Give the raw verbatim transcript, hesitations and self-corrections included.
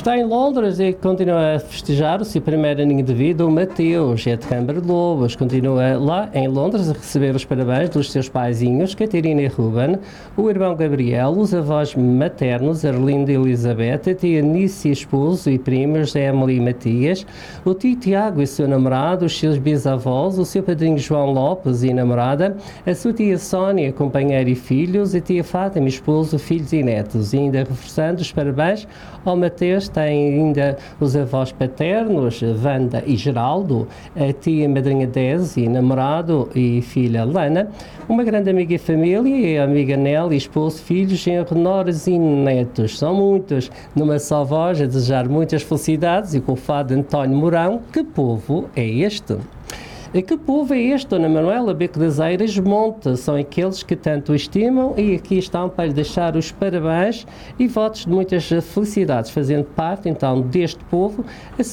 Está em Londres e continua a festejar o seu primeiro aninho de vida. O Mateus é de Câmara de Lobos, continua lá em Londres a receber os parabéns dos seus paizinhos, Catarina e Ruben, o irmão Gabriel, os avós maternos, Arlinda e Elizabeth, a tia Nícia, esposo e primos, Emily e Matias, o tio Tiago e seu namorado, os seus bisavós, o seu padrinho João Lopes e namorada, a sua tia Sónia, companheira e filhos, a tia Fátima, esposo, filhos e netos. E ainda reforçando os parabéns ao Mateus, tem ainda os avós paternos, Wanda e Geraldo, a tia madrinha Desi, namorado e filha Lana, uma grande amiga e família, a amiga Nelly, esposo, filhos, genro, noras e netos. São muitos, numa só voz, a desejar muitas felicidades e com o fado de António Mourão. Que povo é este? E que povo é este, Dona Manuela Beco das Eiras Monte? São aqueles que tanto o estimam e aqui estão para lhe deixar os parabéns e votos de muitas felicidades, fazendo parte então deste povo.